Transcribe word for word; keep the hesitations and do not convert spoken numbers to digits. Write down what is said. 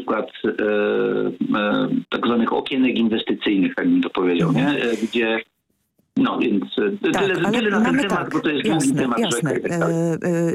przykład e, e, tak zwanych okienek inwestycyjnych, tak bym to powiedział, nie? E, gdzie no więc Tak, tyle, ale tyle na ten mamy temat, tak, bo to jest jasne, długi temat. jasne. Rzeka i tak E, dalej. e,